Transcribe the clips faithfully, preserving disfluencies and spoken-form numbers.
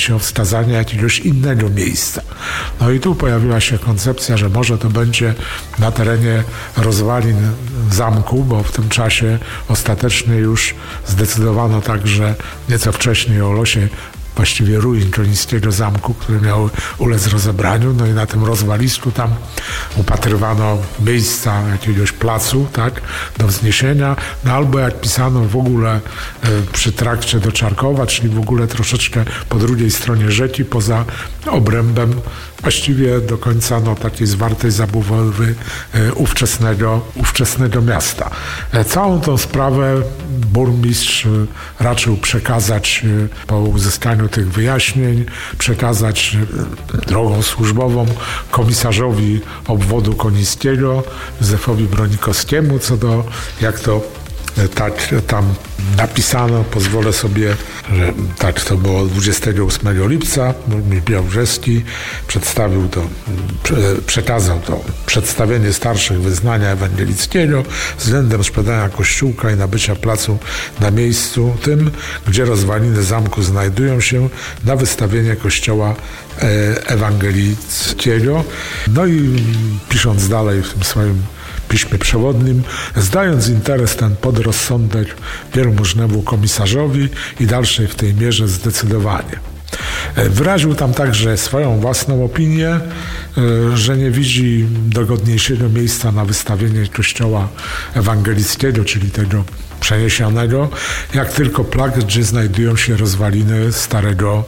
się o wskazanie jakiegoś innego miejsca. No i tu pojawiła się koncepcja, że może to będzie na terenie rozwalin zamku, bo w tym czasie ostatecznie już zdecydowano także nieco wcześniej o losie właściwie ruin Konińskiego Zamku, które miały ulec rozebraniu. No i na tym rozwalisku tam upatrywano miejsca jakiegoś placu, tak, do wzniesienia. No albo jak pisano w ogóle e, przy trakcie do Czarkowa, czyli w ogóle troszeczkę po drugiej stronie rzeki, poza obrębem właściwie do końca no, takiej zwartej zabudowy e, ówczesnego, ówczesnego miasta. E, całą tą sprawę burmistrz e, raczył przekazać e, po uzyskaniu tych wyjaśnień, przekazać e, drogą służbową komisarzowi obwodu konińskiego, Józefowi Bronikowskiemu, co do, jak to e, tak tam napisano, pozwolę sobie, że tak to było dwudziestego ósmego lipca, burmistrz Białbrzeski przedstawił to, prze, przekazał to przedstawienie starszych wyznania ewangelickiego względem sprzedania kościółka i nabycia placu na miejscu tym, gdzie rozwaliny zamku znajdują się, na wystawienie kościoła e, ewangelickiego. No i pisząc dalej w tym swoim piśmie przewodnim, zdając interes ten pod rozsądek wielmożnemu komisarzowi i dalszej w tej mierze zdecydowanie. Wyraził tam także swoją własną opinię, że nie widzi dogodniejszego miejsca na wystawienie kościoła ewangelickiego, czyli tego przeniesionego, jak tylko plac, gdzie znajdują się rozwaliny starego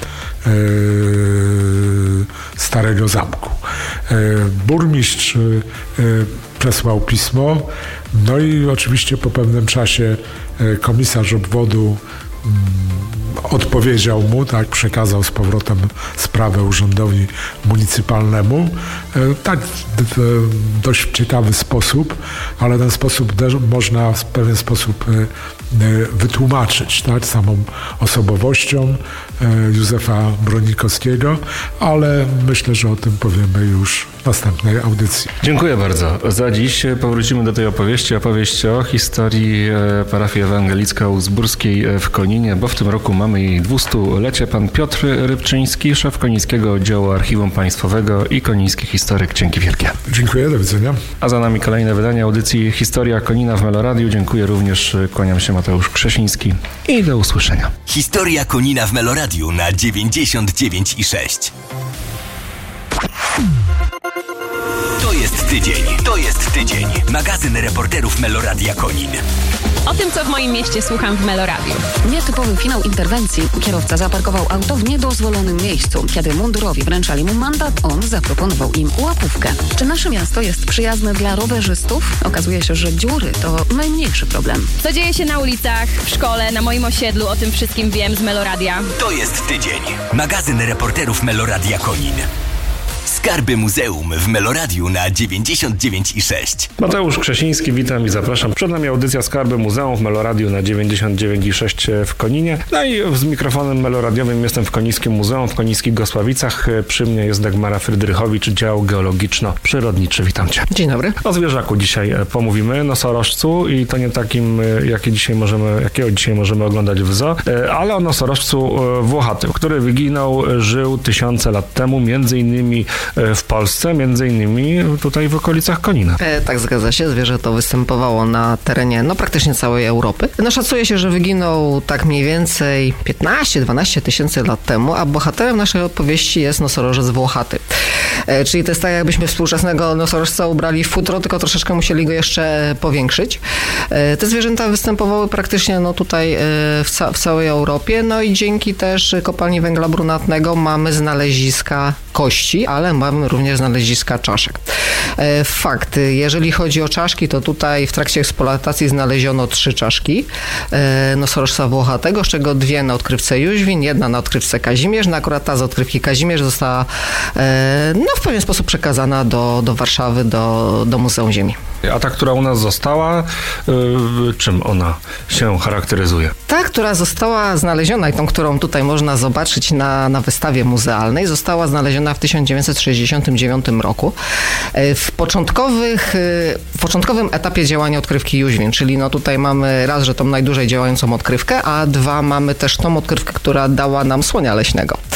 starego zamku. Burmistrz przesłał pismo, no i oczywiście po pewnym czasie komisarz obwodu odpowiedział mu, tak, przekazał z powrotem sprawę urzędowi municypalnemu. Tak, w dość ciekawy sposób, ale ten sposób można w pewien sposób wytłumaczyć, tak, samą osobowością Józefa Bronikowskiego, ale myślę, że o tym powiemy już w następnej audycji. Dziękuję bardzo. Za dziś powrócimy do tej opowieści, opowieść o historii parafii ewangelicko-uzburskiej w Koninie, bo w tym roku mamy jej dwustulecie. Pan Piotr Rybczyński, szef Konińskiego Oddziału Archiwum Państwowego i koniński historyk. Dzięki wielkie. Dziękuję, do widzenia. A za nami kolejne wydanie audycji Historia Konina w Meloradiu. Dziękuję również, kłaniam się, Mateusz Krzesiński i do usłyszenia. Historia Konina w Meloradiu na dziewięćdziesiąt dziewięć i sześć. To jest tydzień, to jest tydzień. Magazyn reporterów Meloradia Konin. O tym, co w moim mieście słucham w Meloradiu. Nietypowy finał interwencji. Kierowca zaparkował auto w niedozwolonym miejscu. Kiedy mundurowi wręczali mu mandat, on zaproponował im łapówkę. Czy nasze miasto jest przyjazne dla rowerzystów? Okazuje się, że dziury to najmniejszy problem. Co dzieje się na ulicach, w szkole, na moim osiedlu, o tym wszystkim wiem z Meloradia. To jest tydzień. Magazyn reporterów Meloradia Konin. Skarby Muzeum w Meloradiu na dziewięćdziesiąt dziewięć i sześć. Mateusz Krzesiński, witam i zapraszam. Przed nami audycja Skarby Muzeum w Meloradiu na dziewięćdziesiąt dziewięć i sześć w Koninie. No i z mikrofonem meloradiowym jestem w Konińskim Muzeum, w Konińskich Gosławicach. Przy mnie jest Dagmara Frydrychowicz, dział geologiczno-przyrodniczy. Witam Cię. Dzień dobry. O zwierzaku dzisiaj pomówimy, nosorożcu, i to nie takim, jakie dzisiaj możemy, jakiego dzisiaj możemy oglądać w zoo, ale o nosorożcu włochatym, który wyginął, żył tysiące lat temu, między innymi w Polsce, między innymi tutaj w okolicach Konina. E, tak, zgadza się. Zwierzę to występowało na terenie no praktycznie całej Europy. No szacuje się, że wyginął tak mniej więcej piętnaście dwanaście tysięcy lat temu, a bohaterem naszej opowieści jest nosorożec włochaty. E, czyli to jest tak, jakbyśmy współczesnego nosorożca ubrali w futro, tylko troszeczkę musieli go jeszcze powiększyć. E, te zwierzęta występowały praktycznie no tutaj e, w, ca- w całej Europie, no i dzięki też kopalni węgla brunatnego mamy znaleziska kości, ale mamy również znaleziska czaszek. E, fakt, jeżeli chodzi o czaszki, to tutaj w trakcie eksploatacji znaleziono trzy czaszki e, nosorożca włochatego, z czego dwie na odkrywce Jóźwin, jedna na odkrywce Kazimierz. No akurat ta z odkrywki Kazimierz została e, no, w pewien sposób przekazana do, do Warszawy, do, do Muzeum Ziemi. A ta, która u nas została, yy, czym ona się charakteryzuje? Ta, która została znaleziona i tą, którą tutaj można zobaczyć na, na wystawie muzealnej, została znaleziona w tysiąc dziewięćset sześćdziesiątym dziewiątym roku. W początkowych, w początkowym etapie działania odkrywki Jóźwin, czyli no tutaj mamy raz, że tą najdłużej działającą odkrywkę, a dwa mamy też tą odkrywkę, która dała nam słonia leśnego.